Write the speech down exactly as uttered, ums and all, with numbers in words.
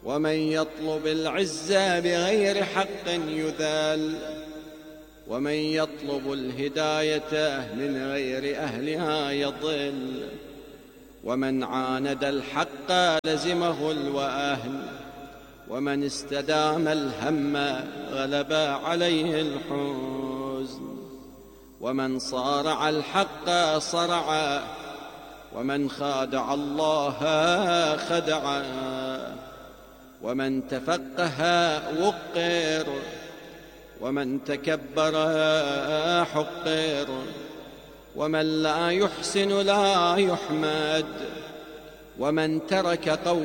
ومن يطلب العزة بغير حق يذل، ومن يطلب الهداية من غير أهلها يضل، ومن عاند الحق لزمه الوهن، ومن استدام الهم غلب عليه الحزن، ومن صارع الحق صرع، ومن خادع الله خدع، ومن تفقه وقر، ومن تكبر حقر، ومن لا يحسن لا يحمد، ومن ترك قول